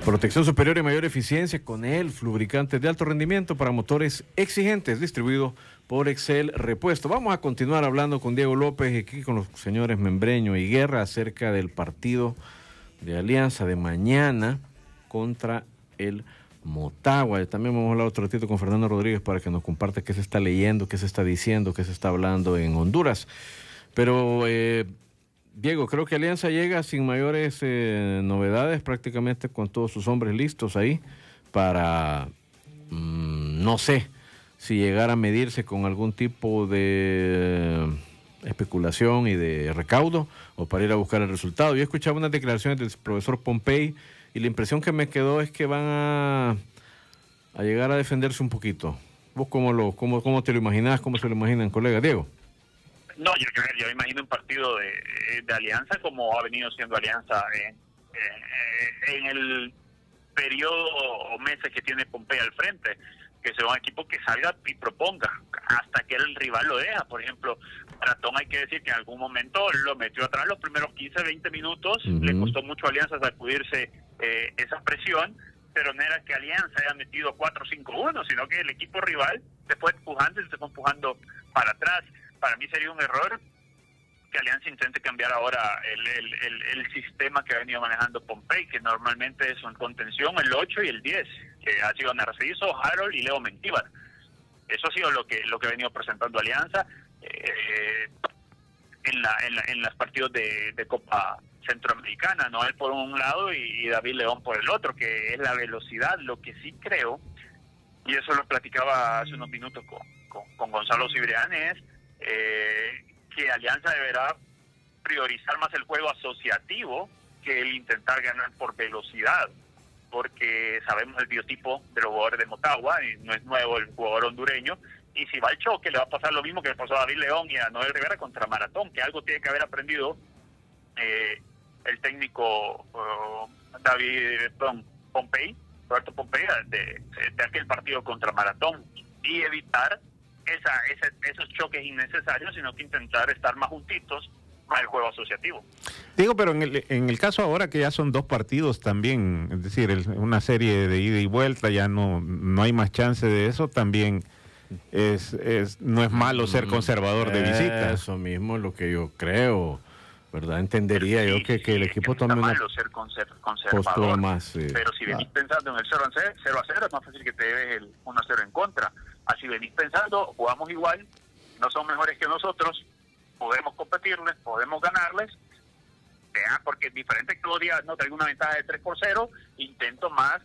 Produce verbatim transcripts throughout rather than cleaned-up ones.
Protección superior y mayor eficiencia con el lubricante de alto rendimiento para motores exigentes, distribuido por Excel Repuesto. Vamos a continuar hablando con Diego López y aquí con los señores Membreño y Guerra acerca del partido de Alianza de mañana contra el Motagua. También vamos a hablar otro ratito con Fernando Rodríguez para que nos comparte qué se está leyendo, qué se está diciendo, qué se está hablando en Honduras. Pero... Eh, Diego, creo que Alianza llega sin mayores eh, novedades, prácticamente con todos sus hombres listos ahí para, mmm, no sé, si llegar a medirse con algún tipo de especulación y de recaudo o para ir a buscar el resultado. Yo escuchaba unas declaraciones del profesor Pompey y la impresión que me quedó es que van a, a llegar a defenderse un poquito. ¿Vos cómo, lo, cómo, cómo te lo imaginás? ¿Cómo se lo imaginan, colega Diego? No, yo, yo, yo imagino un partido de, de Alianza como ha venido siendo Alianza en, en, en el periodo o meses que tiene Pompey al frente, que sea un equipo que salga y proponga hasta que el rival lo deja. Por ejemplo, Maratón, hay que decir que en algún momento lo metió atrás los primeros quince, veinte minutos, uh-huh. Le costó mucho a Alianza sacudirse eh, esa presión, pero no era que Alianza haya metido cuatro cinco uno, sino que el equipo rival se fue empujando y se fue empujando para atrás. Para mí sería un error que Alianza intente cambiar ahora el, el, el, el sistema que ha venido manejando Pompey, que normalmente es en contención el ocho y el diez, que ha sido Narciso, Harold y Leo Mendíbar. Eso ha sido lo que lo que ha venido presentando Alianza eh, en la en, la, en los partidos de, de Copa Centroamericana, Noel por un lado y, y David León por el otro, que es la velocidad. Lo que sí creo, y eso lo platicaba hace unos minutos con, con, con Gonzalo Cibrián, es Eh, que Alianza deberá priorizar más el juego asociativo que el intentar ganar por velocidad, porque sabemos el biotipo de los jugadores de Motagua, y no es nuevo el jugador hondureño, y si va al choque le va a pasar lo mismo que le pasó a David León y a Noel Rivera contra Maratón, que algo tiene que haber aprendido eh, el técnico uh, David perdón, Pompey, Roberto Pompey, de, de aquel partido contra Maratón, y evitar Esa, ese, esos choques innecesarios, sino que intentar estar más juntitos para el juego asociativo. Digo, pero en el, en el caso ahora que ya son dos partidos también, es decir, el, una serie de ida y vuelta, ya no, no hay más chance de eso, también es, es no es malo ser conservador de visita. Eso mismo es lo que yo creo, ¿verdad? Entendería sí, yo que, que el sí, equipo que tome no una malo ser conservador, más, sí. Pero si venís ah. pensando en el cero a cero, es más fácil que te lleves el uno a cero en contra. Así venís pensando, jugamos igual, no son mejores que nosotros, podemos competirles, podemos ganarles, vean, porque es diferente que los días no traigo una ventaja de tres por cero, intento más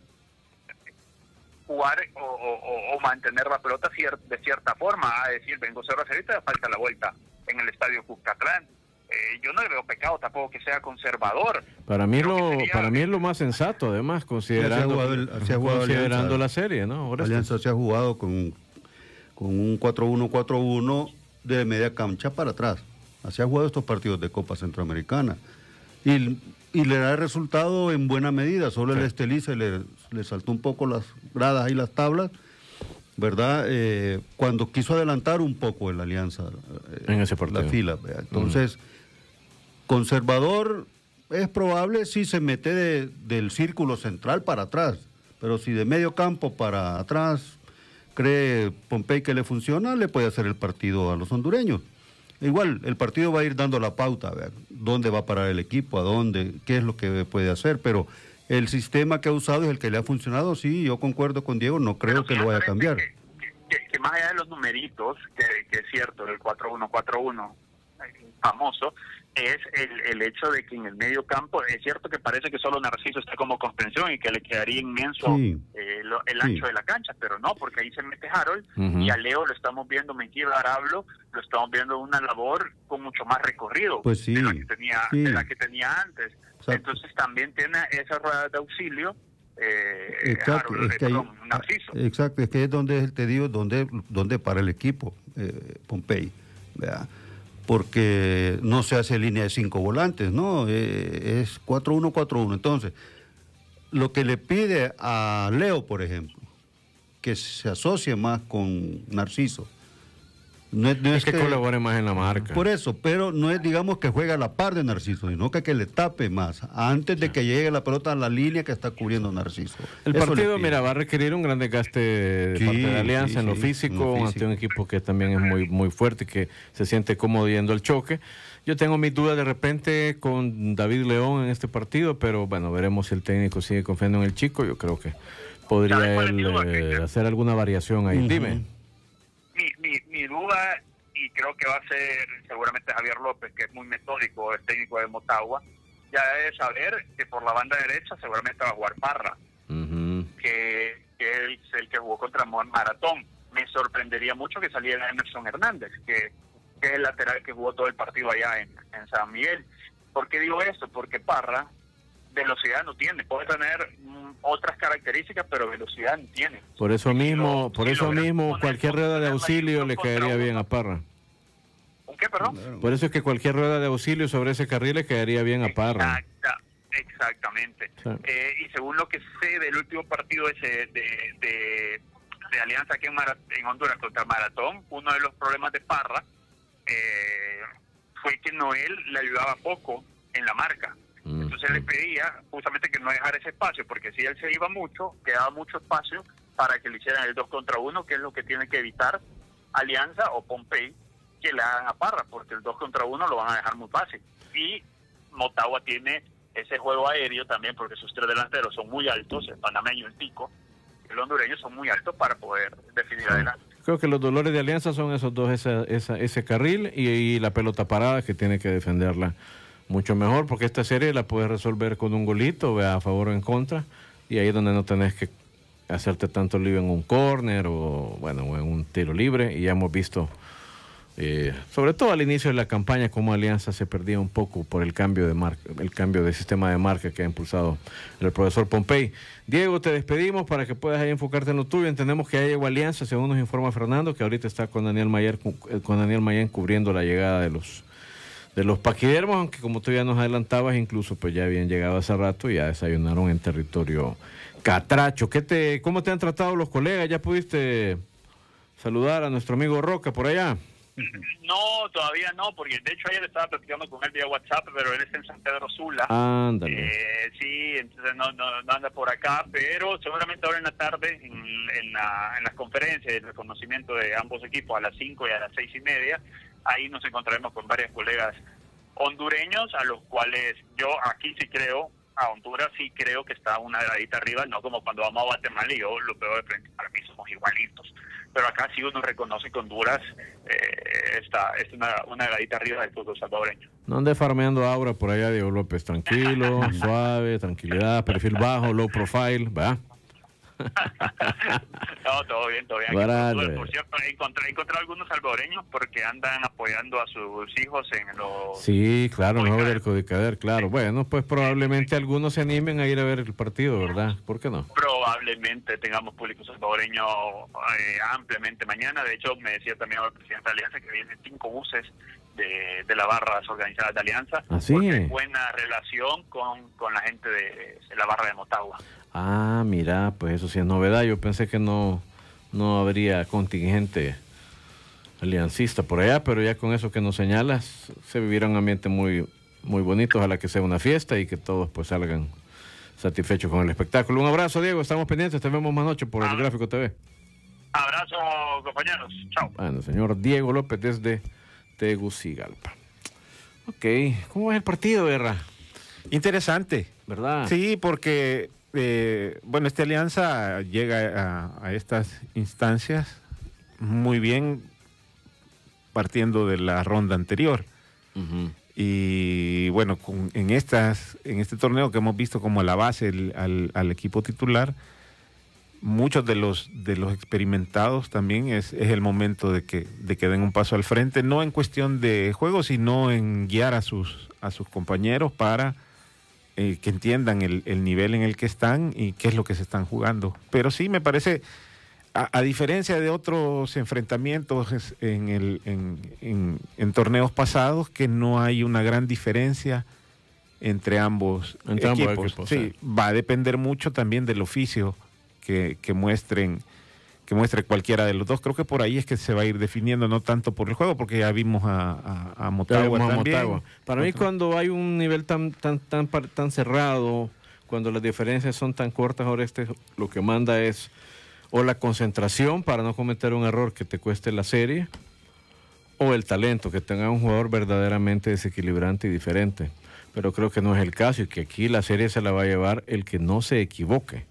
jugar o, o, o mantener la pelota cier de cierta forma, a decir, vengo cero a cero y te falta la vuelta en el estadio Cuscatlán. Eh, yo no le veo pecado tampoco que sea conservador. Para mí, lo, sería... para mí es lo más sensato, además, considerando, se ha jugado, se ha jugado considerando Alianza, la serie, ¿no? Ahora Alianza se ha jugado con, con un cuatro uno cuatro uno de media cancha para atrás. Así ha jugado estos partidos de Copa Centroamericana. Y, y le da el resultado en buena medida. Solo sí. el Estelí se le, le saltó un poco las gradas y las tablas, ¿verdad? Eh, cuando quiso adelantar un poco en la Alianza, eh, en ese partido. La fila. ¿verdad? Entonces... Mm. Conservador es probable si se mete de, del círculo central para atrás, pero si de medio campo para atrás cree Pompey que le funciona, le puede hacer el partido a los hondureños. Igual, el partido va a ir dando la pauta, ¿verdad? Dónde va a parar el equipo, a dónde, qué es lo que puede hacer, pero el sistema que ha usado es el que le ha funcionado, sí, yo concuerdo con Diego, no creo que lo vaya a cambiar. Que, que, que más allá de los numeritos, que, que es cierto, el cuatro uno cuatro uno famoso, es el, el hecho de que en el medio campo, es cierto que parece que solo Narciso está como contención y que le quedaría inmenso sí, eh, lo, el ancho sí. de la cancha, pero no, porque ahí se mete Harold uh-huh. y a Leo lo estamos viendo, Mentira Arablo, lo estamos viendo una labor con mucho más recorrido pues sí, de, la que tenía, sí. de la que tenía antes. Exacto. Entonces también tiene esa rueda de auxilio eh, exacto, Harold, es que perdón, ahí, Narciso. Exacto, es que es donde te digo, donde, donde para el equipo, eh, Pompey, ¿verdad? Porque no se hace línea de cinco volantes, ¿no? Eh, es cuatro uno cuatro uno. Entonces, lo que le pide a Leo, por ejemplo, que se asocie más con Narciso, No es, no es que, que colabore más en la marca. Por eso, pero no es, digamos, que juega a la par de Narciso, sino que, que le tape más antes de que llegue la pelota a la línea que está cubriendo Narciso. El eso partido, mira, va a requerir un gran desgaste de sí, parte de Alianza sí, en, lo sí, físico, en lo físico, ante un equipo que también es muy, muy fuerte y que se siente cómodo yendo al choque. Yo tengo mis dudas de repente con David León en este partido, pero bueno, veremos si el técnico sigue confiando en el chico. Yo creo que podría él eh, hacer alguna variación ahí. Uh-huh. Dime. Mi, mi, mi duda, y creo que va a ser seguramente Javier López, que es muy metódico, el técnico de Motagua, ya debe saber que por la banda derecha seguramente va a jugar Parra, uh-huh. que, que es el que jugó contra Maratón. Me sorprendería mucho que saliera Emerson Hernández, que, que es el lateral que jugó todo el partido allá en, en San Miguel. ¿Por qué digo esto? Porque Parra velocidad no tiene, puede tener mm, otras características, pero velocidad no tiene. Por eso mismo, por eso mismo cualquier rueda de auxilio le quedaría bien a Parra. ¿Un qué, perdón? Por eso es que cualquier rueda de auxilio sobre ese carril le quedaría bien a Parra. Exacta, exactamente. Sí. Eh, y según lo que sé del último partido ese de, de, de Alianza aquí en, Marat en Honduras contra Maratón, uno de los problemas de Parra eh, fue que Noel le ayudaba poco en la marca. Entonces le pedía justamente que no dejara ese espacio, porque si él se iba mucho, quedaba mucho espacio para que le hicieran el dos contra uno, que es lo que tiene que evitar Alianza o Pompey, que le hagan a Parra, porque el dos contra uno lo van a dejar muy fácil. Y Motagua tiene ese juego aéreo también, porque sus tres delanteros son muy altos, el panameño, el tico, y el hondureño son muy altos para poder definir sí. adelante. Creo que los dolores de Alianza son esos dos, esa, esa, ese carril y, y la pelota parada que tiene que defenderla mucho mejor, porque esta serie la puedes resolver con un golito, vea, a favor o en contra, y ahí es donde no tenés que hacerte tanto lío en un córner o bueno, o en un tiro libre, y ya hemos visto, eh, sobre todo al inicio de la campaña, cómo Alianza se perdía un poco por el cambio de marca, el cambio de sistema de marca que ha impulsado el profesor Pompey. Diego, te despedimos para que puedas ahí enfocarte en lo tuyo. Entendemos que ya llegó Alianza, según nos informa Fernando, que ahorita está con Daniel Mayer, con Daniel Mayén cubriendo la llegada de los de los paquidermos, aunque como tú ya nos adelantabas, incluso pues ya habían llegado hace rato y ya desayunaron en territorio catracho. ¿Qué te, ¿Cómo te han tratado los colegas? ¿Ya pudiste saludar a nuestro amigo Roca por allá? No, todavía no, porque de hecho ayer estaba platicando con él vía WhatsApp, pero él es en San Pedro Sula. Ándale. Eh, sí, entonces no, no, no anda por acá, pero seguramente ahora en la tarde, en, en, la, en las conferencias, el reconocimiento de ambos equipos a las cinco y a las seis y media, ahí nos encontraremos con varios colegas hondureños, a los cuales yo aquí sí creo, a Honduras sí creo que está una gradita arriba, no como cuando vamos a Guatemala y yo lo veo de frente, para mí somos igualitos. Pero acá sí uno reconoce que Honduras eh, está, es una, una gradita arriba del fútbol salvadoreño. No ande farmeando aura por allá, Diego López. Tranquilo, suave, tranquilidad, perfil bajo, low profile, ¿verdad? No, todo bien, todo bien. Aquí, por cierto, encontré, encontré algunos salvadoreños porque andan apoyando a sus hijos en los... Sí, claro, no del Codicader, claro. Sí. Bueno, pues probablemente algunos se animen a ir a ver el partido, ¿verdad? ¿Por qué no? Probablemente tengamos público salvadoreño eh, ampliamente mañana. De hecho, me decía también el presidente de Alianza que vienen cinco buses de, de las barras organizadas de Alianza. ¿Ah, sí? Porque hay buena relación con, con la gente de, de la barra de Motagua. Ah, mira, pues eso sí es novedad. Yo pensé que no, no habría contingente aliancista por allá, pero ya con eso que nos señalas, se vivirá un ambiente muy, muy bonito. Ojalá que sea una fiesta y que todos pues salgan satisfechos con el espectáculo. Un abrazo, Diego, estamos pendientes, te vemos más noche por el Gráfico T V. Abrazo, compañeros, chao. Bueno, señor Diego López desde Tegucigalpa. Ok, ¿cómo es el partido, Guerra? Interesante, ¿verdad? Sí, porque... Eh, bueno, esta alianza llega a, a estas instancias muy bien partiendo de la ronda anterior. Uh-huh. Y bueno, con, en estas en este torneo que hemos visto como la base el, al, al equipo titular, muchos de los de los experimentados también es, es el momento de que, de que den un paso al frente, no en cuestión de juego, sino en guiar a sus, a sus compañeros para... Eh, que entiendan el, el nivel en el que están y qué es lo que se están jugando. Pero sí, me parece, a, a diferencia de otros enfrentamientos en, el, en, en, en torneos pasados, que no hay una gran diferencia entre ambos entre equipos. Ambos equipos sí, sí, va a depender mucho también del oficio que, que muestren que muestre cualquiera de los dos. Creo que por ahí es que se va a ir definiendo, no tanto por el juego, porque ya vimos a, a, a Motagua a también. Motagua. Para mí, cuando hay un nivel tan, tan, tan, tan cerrado, cuando las diferencias son tan cortas, ahora este lo que manda es o la concentración para no cometer un error que te cueste la serie, o el talento, que tenga un jugador verdaderamente desequilibrante y diferente. Pero creo que no es el caso y que aquí la serie se la va a llevar el que no se equivoque.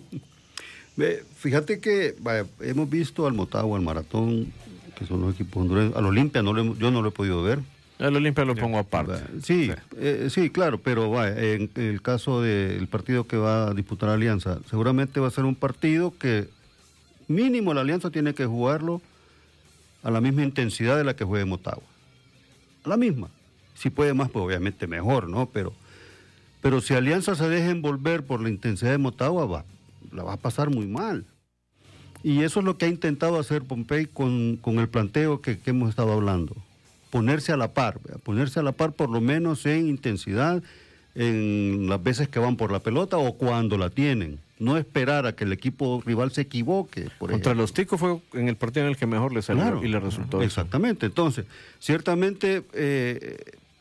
Fíjate que vaya, hemos visto al Motagua, al Maratón, que son los equipos hondureños. Al Olimpia no le, yo no lo he podido ver. El Olimpia lo pongo aparte. Sí, sí, sí. Eh, sí claro, pero vaya, en, en el caso del partido que va a disputar Alianza, seguramente va a ser un partido que mínimo la Alianza tiene que jugarlo a la misma intensidad de la que juegue Motagua. A la misma. Si puede más, pues obviamente mejor, ¿no? Pero, pero si Alianza se deja envolver por la intensidad de Motagua, va, la va a pasar muy mal. Y eso es lo que ha intentado hacer Pompey con, con el planteo que, que hemos estado hablando. Ponerse a la par, ¿verdad? Ponerse a la par por lo menos en intensidad, en las veces que van por la pelota o cuando la tienen. No esperar a que el equipo rival se equivoque. Por Contra ejemplo. los Ticos fue en el partido en el que mejor le salió Claro, y le resultó. exactamente. Eso. Entonces, ciertamente eh,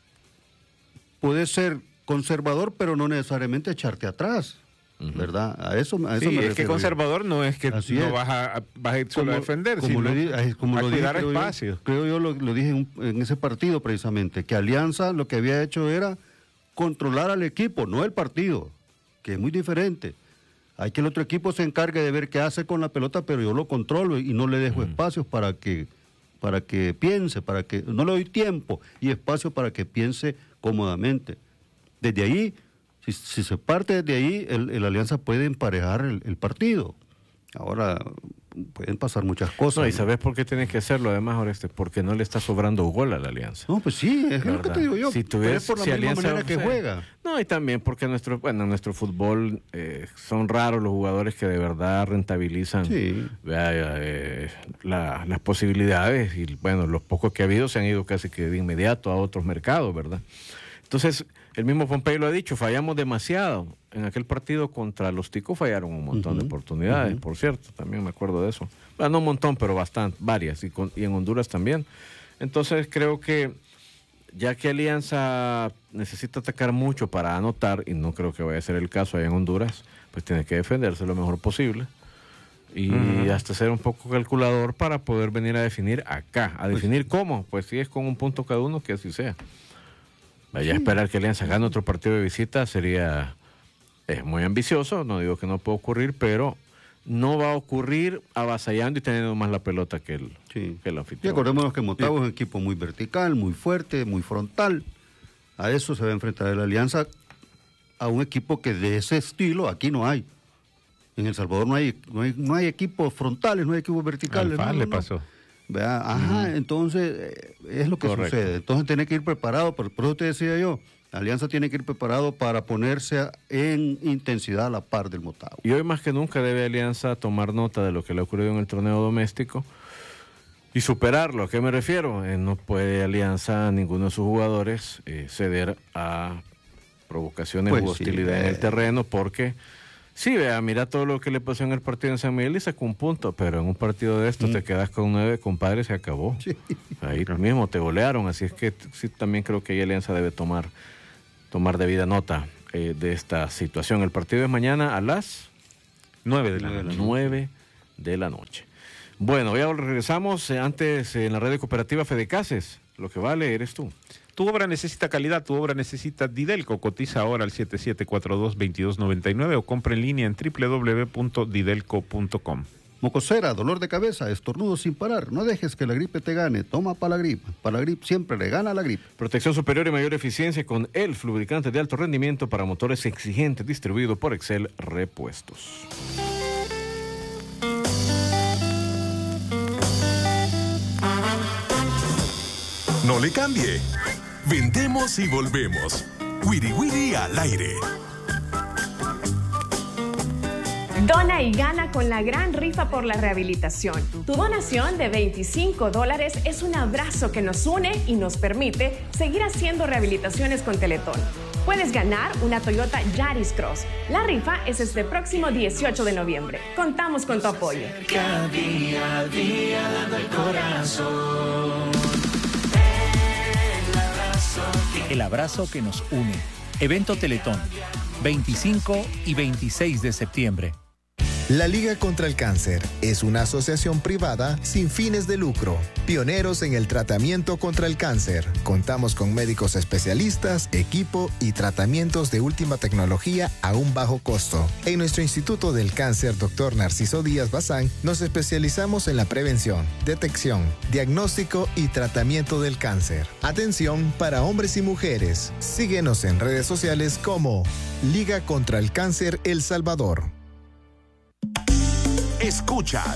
puede ser conservador, pero no necesariamente echarte atrás. Uh-huh. ¿Verdad? A eso, a eso sí, me es que conservador yo. No es que Así no es. vas a, vas a ir solo como, a defender, como sino di, como a lo cuidar dije, espacios. Creo yo, creo yo lo, lo dije en, en ese partido precisamente, que Alianza lo que había hecho era controlar al equipo, no el partido, que es muy diferente. Hay que el otro equipo se encargue de ver qué hace con la pelota, pero yo lo controlo y no le dejo uh-huh. espacios para que, para que piense, para que no le doy tiempo y espacio para que piense cómodamente. Desde ahí, si, si se parte desde ahí, el, el Alianza puede emparejar el, el partido. Ahora pueden pasar muchas cosas. No, y ¿sabes por qué tienes que hacerlo además, Oreste? Porque no le está sobrando gol a la Alianza. No, pues sí, es ¿verdad? Lo que te digo yo. Si tuvieras, por la si misma Alianza, manera que o sea, juega. No, y también porque nuestro, bueno, nuestro fútbol eh, son raros los jugadores que de verdad rentabilizan sí. eh, la, las posibilidades y bueno, los pocos que ha habido se han ido casi que de inmediato a otros mercados, ¿verdad? Entonces, el mismo Pompey lo ha dicho, fallamos demasiado. En aquel partido contra los Ticos fallaron un montón uh-huh. de oportunidades, uh-huh. por cierto, también me acuerdo de eso. Bueno, no un montón, pero bastante, varias, y, con, y en Honduras también. Entonces creo que ya que Alianza necesita atacar mucho para anotar, y no creo que vaya a ser el caso allá en Honduras, pues tiene que defenderse lo mejor posible. Y uh-huh. hasta ser un poco calculador para poder venir a definir acá. ¿A definir pues, cómo? Pues si es con un punto cada uno, que así sea. Vaya sí. a esperar que Alianza gane otro partido de visita sería es muy ambicioso, no digo que no pueda ocurrir, pero no va a ocurrir avasallando y teniendo más la pelota que el, sí. que el anfitrión. Y acordémonos que Motagua sí. es un equipo muy vertical, muy fuerte, muy frontal. A eso se va a enfrentar la Alianza, a un equipo que de ese estilo aquí no hay. En El Salvador no hay, no hay, no hay equipos frontales, no hay equipos verticales. Al no, le no, pasó. ¿Verdad? Ajá, mm. entonces eh, es lo que Correcto. Sucede. Entonces tiene que ir preparado, por, por eso te decía yo, la Alianza tiene que ir preparado para ponerse a, en intensidad a la par del Motagua. Y hoy más que nunca debe Alianza tomar nota de lo que le ha ocurrido en el torneo doméstico y superarlo. ¿A qué me refiero? Eh, no puede Alianza, ninguno de sus jugadores, eh, ceder a provocaciones pues u hostilidad sí, en eh. el terreno porque... Sí, vea, mira todo lo que le pasó en el partido en San Miguel y sacó un punto, pero en un partido de estos mm. te quedas con nueve, compadre, se acabó. Sí. Ahí mismo te golearon, así es que sí, también creo que ahí Alianza debe tomar, tomar debida nota eh, de esta situación. El partido es mañana a las nueve de la, de la, nueve de la noche. Bueno, ya regresamos. Eh, antes eh, en la red de cooperativa Fedecases, lo que vale eres tú. Tu obra necesita calidad, tu obra necesita Didelco. Cotiza ahora al siete siete cuatro dos, dos dos nueve nueve o compra en línea en doble u doble u doble u punto didelco punto com. Mocosera, dolor de cabeza, estornudo sin parar. No dejes que la gripe te gane. Toma Palagrip. Palagrip siempre le gana a la gripe. Protección superior y mayor eficiencia con el lubricante de alto rendimiento para motores exigentes, distribuido por Excel Repuestos. No le cambie. Vendemos y volvemos. Wiri Wiri al aire. Dona y gana con la gran rifa por la rehabilitación. Tu donación de veinticinco dólares es un abrazo que nos une y nos permite seguir haciendo rehabilitaciones con Teletón. puedes ganar una Toyota Yaris Cross. La rifa es este próximo dieciocho de noviembre. Contamos con tu apoyo. Cada día a día dando el corazón. El abrazo que... El abrazo que nos une. Evento Teletón, veinticinco y veintiséis de septiembre. La Liga contra el Cáncer es una asociación privada sin fines de lucro, pioneros en el tratamiento contra el cáncer. Contamos con médicos especialistas, equipo y tratamientos de última tecnología a un bajo costo. En nuestro Instituto del Cáncer, doctor Narciso Díaz Bazán, nos especializamos en la prevención, detección, diagnóstico y tratamiento del cáncer. Atención para hombres y mujeres. Síguenos en redes sociales como Liga contra el Cáncer El Salvador. Escuchas